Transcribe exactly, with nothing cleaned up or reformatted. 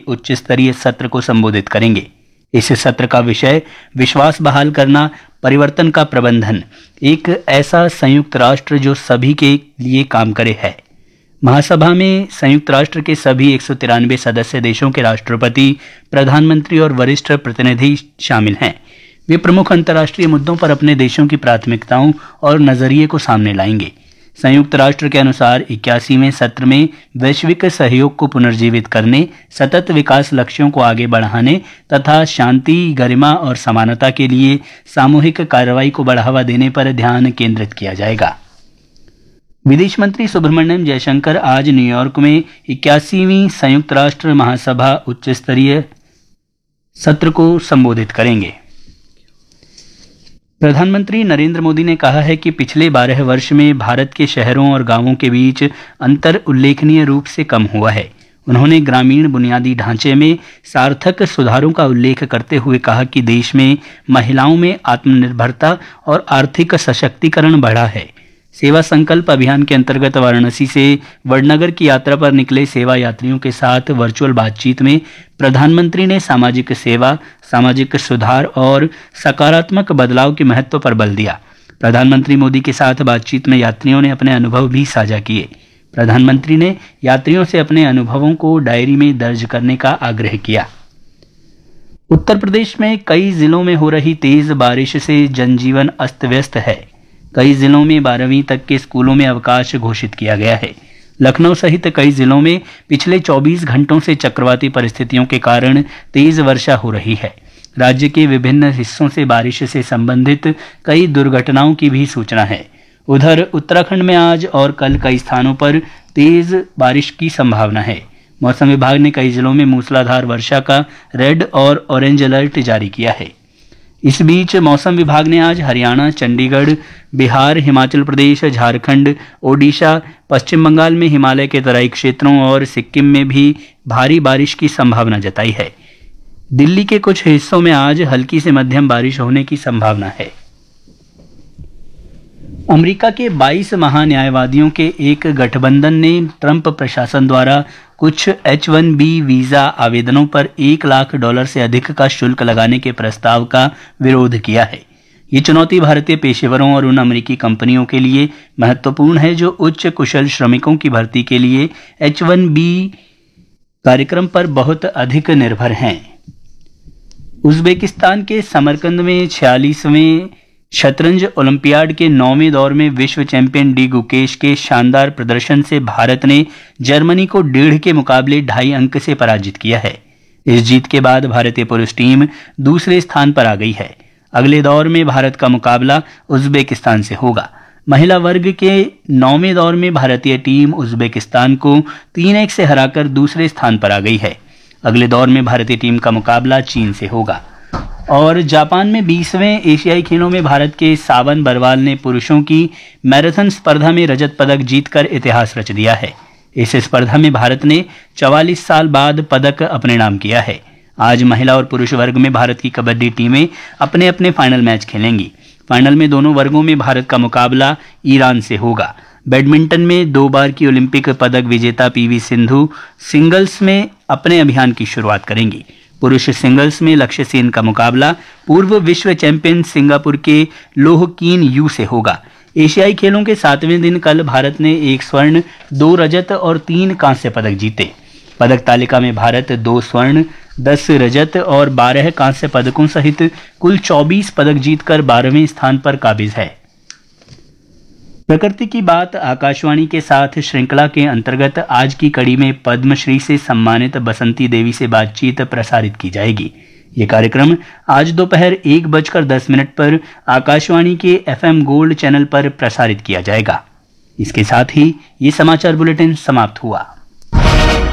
उच्च स्तरीय सत्र को संबोधित करेंगे। इस सत्र का विषय विश्वास बहाल करना, परिवर्तन का प्रबंधन, एक ऐसा संयुक्त राष्ट्र जो सभी के लिए काम करे है। महासभा में संयुक्त राष्ट्र के सभी एक सौ तिरानवे सदस्य देशों के राष्ट्रपति, प्रधानमंत्री और वरिष्ठ प्रतिनिधि शामिल हैं। वे प्रमुख अंतर्राष्ट्रीय मुद्दों पर अपने देशों की प्राथमिकताओं और नजरिए को सामने लाएंगे। संयुक्त राष्ट्र के अनुसार इक्यासीवें सत्र में वैश्विक सहयोग को पुनर्जीवित करने, सतत विकास लक्ष्यों को आगे बढ़ाने तथा शांति, गरिमा और समानता के लिए सामूहिक कार्रवाई को बढ़ावा देने पर ध्यान केंद्रित किया जाएगा। विदेश मंत्री सुब्रमण्यम जयशंकर आज न्यूयॉर्क में इक्यासीवीं संयुक्त राष्ट्र महासभा उच्च स्तरीय सत्र को संबोधित करेंगे। प्रधानमंत्री नरेंद्र मोदी ने कहा है कि पिछले बारह वर्ष में भारत के शहरों और गांवों के बीच अंतर उल्लेखनीय रूप से कम हुआ है। उन्होंने ग्रामीण बुनियादी ढांचे में सार्थक सुधारों का उल्लेख करते हुए कहा कि देश में महिलाओं में आत्मनिर्भरता और आर्थिक सशक्तिकरण बढ़ा है। सेवा संकल्प अभियान के अंतर्गत वाराणसी से वडनगर की यात्रा पर निकले सेवा यात्रियों के साथ वर्चुअल बातचीत में प्रधानमंत्री ने सामाजिक सेवा, सामाजिक सुधार और सकारात्मक बदलाव के महत्व पर बल दिया। प्रधानमंत्री मोदी के साथ बातचीत में यात्रियों ने अपने अनुभव भी साझा किए। प्रधानमंत्री ने यात्रियों से अपने अनुभवों को डायरी में दर्ज करने का आग्रह किया। उत्तर प्रदेश में कई जिलों में हो रही तेज बारिश से जनजीवन अस्त व्यस्त है। कई जिलों में बारहवीं तक के स्कूलों में अवकाश घोषित किया गया है। लखनऊ सहित कई जिलों में पिछले चौबीस घंटों से चक्रवाती परिस्थितियों के कारण तेज वर्षा हो रही है। राज्य के विभिन्न हिस्सों से बारिश से संबंधित कई दुर्घटनाओं की भी सूचना है। उधर उत्तराखंड में आज और कल कई स्थानों पर तेज बारिश की संभावना है। मौसम विभाग ने कई जिलों में मूसलाधार वर्षा का रेड और ऑरेंज अलर्ट जारी किया है। इस बीच मौसम विभाग ने आज हरियाणा, चंडीगढ़, बिहार, हिमाचल प्रदेश, झारखंड, ओडिशा, पश्चिम बंगाल में हिमालय के तराई क्षेत्रों और सिक्किम में भी भारी बारिश की संभावना जताई है। दिल्ली के कुछ हिस्सों में आज हल्की से मध्यम बारिश होने की संभावना है। अमेरिका के बाईस महान्यायवादियों के एक गठबंधन ने ट्रंप प्रशासन द्वारा कुछ एच वन बी वीजा आवेदनों पर एक लाख डॉलर से अधिक का शुल्क लगाने के प्रस्ताव का विरोध किया है। ये चुनौती भारतीय पेशेवरों और उन अमेरिकी कंपनियों के लिए महत्वपूर्ण है जो उच्च कुशल श्रमिकों की भर्ती के लिए एच वन बी कार्यक्रम पर बहुत अधिक निर्भर हैं। उज्बेकिस्तान के समरकंद में छियालीसवें शतरंज ओलंपियाड के नौवें दौर में विश्व चैंपियन डी गुकेश के शानदार प्रदर्शन से भारत ने जर्मनी को डेढ़ के मुकाबले ढाई अंक से पराजित किया है। इस जीत के बाद भारतीय पुरुष टीम दूसरे स्थान पर आ गई है। अगले दौर में भारत का मुकाबला उज्बेकिस्तान से होगा। महिला वर्ग के नौवें दौर में भारतीय टीम उज्बेकिस्तान को तीन एक से हराकर दूसरे स्थान पर आ गई है। अगले दौर में भारतीय टीम का मुकाबला चीन से होगा। और जापान में बीसवें एशियाई खेलों में भारत के सावन बरवाल ने पुरुषों की मैराथन स्पर्धा में रजत पदक जीतकर इतिहास रच दिया है। इस स्पर्धा में भारत ने चवालीस साल बाद पदक अपने नाम किया है। आज महिला और पुरुष वर्ग में भारत की कबड्डी टीमें अपने अपने फाइनल मैच खेलेंगी। फाइनल में दोनों वर्गों में भारत का मुकाबला ईरान से होगा। बैडमिंटन में दो बार की ओलंपिक पदक विजेता पीवी सिंधु सिंगल्स में अपने अभियान की शुरुआत करेंगी। पुरुष सिंगल्स में लक्ष्य सेन का मुकाबला पूर्व विश्व चैंपियन सिंगापुर के लोह कीन यू से होगा। एशियाई खेलों के सातवें दिन कल भारत ने एक स्वर्ण, दो रजत और तीन कांस्य पदक जीते। पदक तालिका में भारत दो स्वर्ण, दस रजत और बारह कांस्य पदकों सहित कुल चौबीस पदक जीतकर बारहवें स्थान पर काबिज है। प्रकृति की बात आकाशवाणी के साथ श्रृंखला के अंतर्गत आज की कड़ी में पद्मश्री से सम्मानित बसंती देवी से बातचीत प्रसारित की जाएगी। ये कार्यक्रम आज दोपहर एक बजकर दस मिनट पर आकाशवाणी के एफएम गोल्ड चैनल पर प्रसारित किया जाएगा। इसके साथ ही ये समाचार बुलेटिन समाप्त हुआ।